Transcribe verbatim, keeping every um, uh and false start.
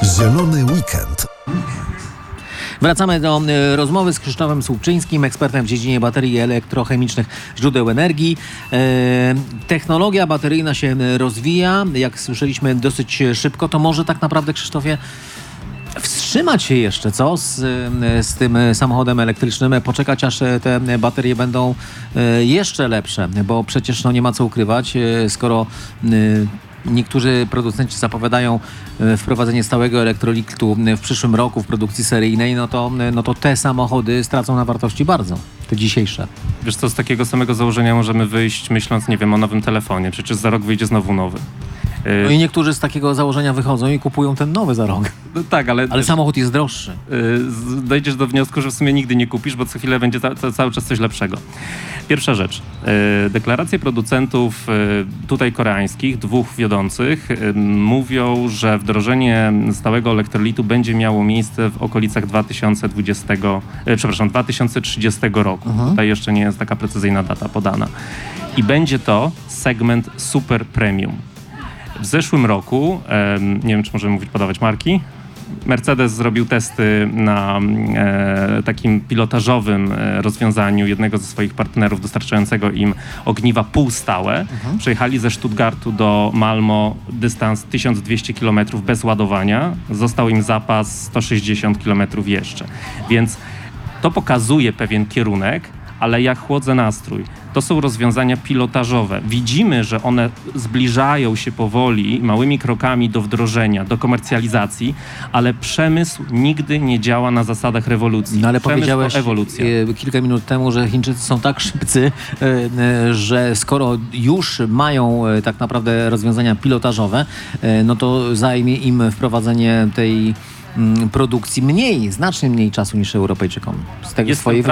Zielony weekend. Wracamy do y, rozmowy z Krzysztofem Słupczyńskim, ekspertem w dziedzinie baterii elektrochemicznych źródeł energii. E, technologia bateryjna się rozwija, jak słyszeliśmy, dosyć szybko. To może tak naprawdę, Krzysztofie, wstrzymać się jeszcze, co, z, z tym samochodem elektrycznym, poczekać, aż te baterie będą jeszcze lepsze, bo przecież no, nie ma co ukrywać, skoro y, niektórzy producenci zapowiadają wprowadzenie stałego elektrolitu w przyszłym roku w produkcji seryjnej, no to, no to te samochody stracą na wartości bardzo, te dzisiejsze. Wiesz co, z takiego samego założenia możemy wyjść myśląc, nie wiem, o nowym telefonie. Przecież za rok wyjdzie znowu nowy. No i niektórzy z takiego założenia wychodzą i kupują ten nowy za rok. No tak, ale... Ale samochód jest droższy. Yy, dojdziesz do wniosku, że w sumie nigdy nie kupisz, bo co chwilę będzie ca- ca- cały czas coś lepszego. Pierwsza rzecz. Yy, deklaracje producentów yy, tutaj koreańskich, dwóch wiodących, yy, mówią, że wdrożenie stałego elektrolitu będzie miało miejsce w okolicach dwa tysiące dwudziestego, yy, przepraszam, dwa tysiące trzydziestego roku. Mhm. Tutaj jeszcze nie jest taka precyzyjna data podana. I będzie to segment super premium. W zeszłym roku, nie wiem, czy możemy mówić, podawać marki, Mercedes zrobił testy na e, takim pilotażowym e, rozwiązaniu jednego ze swoich partnerów dostarczającego im ogniwa półstałe. Mhm. Przejechali ze Stuttgartu do Malmo dystans tysiąc dwieście kilometrów bez ładowania. Został im zapas sto sześćdziesiąt kilometrów jeszcze. Więc to pokazuje pewien kierunek, ale ja chłodzę nastrój. To są rozwiązania pilotażowe. Widzimy, że one zbliżają się powoli, małymi krokami do wdrożenia, do komercjalizacji, ale przemysł nigdy nie działa na zasadach rewolucji. No ale przemysł powiedziałeś to ewolucja. e, kilka minut temu, że Chińczycy są tak szybcy, e, e, że skoro już mają e, tak naprawdę rozwiązania pilotażowe, e, no to zajmie im wprowadzenie tej mm, produkcji mniej, znacznie mniej czasu niż Europejczykom. Z tego Jest swojej